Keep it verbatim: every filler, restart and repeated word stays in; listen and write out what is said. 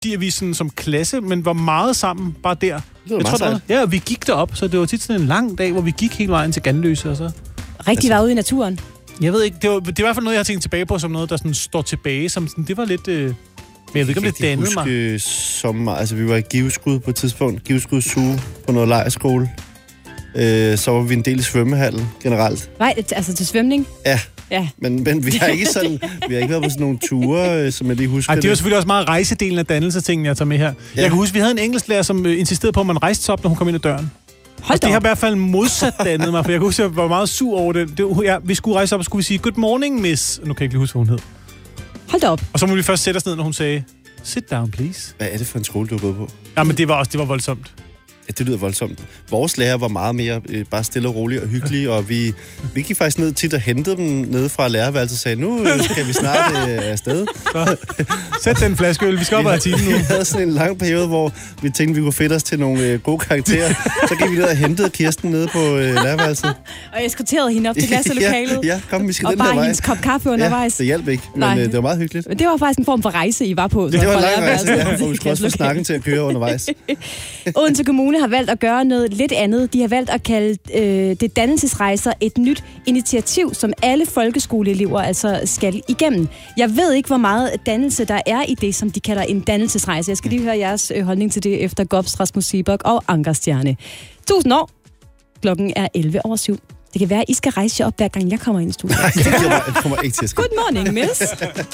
fordi vi sådan, som klasse, men var meget sammen bare der. Det var jeg meget tror, det var, ja, vi gik derop, så det var tit sådan en lang dag, hvor vi gik hele vejen til Ganløse og så. Rigtig altså, var ude i naturen. Jeg ved ikke, det, var, det er i hvert fald noget, jeg har tænkt tilbage på, som noget, der sådan står tilbage, som sådan, det var lidt... Øh, men jeg ved ikke, om det dannede mig. Sommer, altså vi var i Giveskud på et tidspunkt, Giveskud Zoo på noget lejrskole. Øh, så var vi en del i svømmehallen generelt. Nej, altså til svømning? Ja. Ja. Men, men vi har ikke sådan, vi har ikke været på sådan nogle ture, øh, som jeg lige husker. Ej, det er jo selvfølgelig også meget rejsedelen af dannelsetingene, jeg tager med her. Ja. Jeg kan huske, vi havde en engelsklærer, som øh, insisterede på, at man rejste sig op, når hun kom ind ad døren. Hold det har i hvert fald modsat dannet mig, for jeg kan huske, at jeg var meget sur over det. det ja, vi skulle rejse op, og skulle vi sige, good morning, miss. Nu kan jeg ikke lige huske, hvad hun hed. Hold da op. Og så må vi først sætte os ned, når hun sagde, sit down, please. Hvad er det for en skole, du har gået på? Ja, men det var også, det var voldsomt. Ja, det lyder voldsomt. Vores lærer var meget mere øh, bare stille og rolig og hyggelig, og vi, vi gik faktisk ned tit og hentede dem nede fra lærerværelset og sagde, nu øh, skal vi snart øh, afsted. Så, sæt den flaske øl, vi skal op ad timen nu. Vi havde sådan en lang periode, hvor vi tænkte, vi kunne fedt os til nogle øh, gode karakterer. Så gik vi ned og hentede Kirsten nede på øh, lærerværelset. Og eskorterede hende op til klasselokalet. ja, ja, kom, vi skal og den her vej. Og bare hendes kop kaffe undervejs. Ja, det hjalp ikke, men øh, det var meget hyggeligt. Det var faktisk en form for rejse, I var på. Det var en lang rejse, ja, hvor vi skulle også få snakken til at køre undervejs. Odense Kommune har valgt at gøre noget lidt andet. De har valgt at kalde øh, det dannelsesrejser et nyt initiativ, som alle folkeskoleelever altså skal igennem. Jeg ved ikke, hvor meget dannelse der er i det, som de kalder en dannelsesrejse. Jeg skal lige høre jeres øh, holdning til det efter Gobs, Rasmus Seebok og Ankerstjerne. Tusind år. Klokken er elleve over syv. Det kan være, at I skal rejse jer op, hver gang jeg kommer ind i studiet. Nej, det kommer ikke til at ske. Good morning, miss.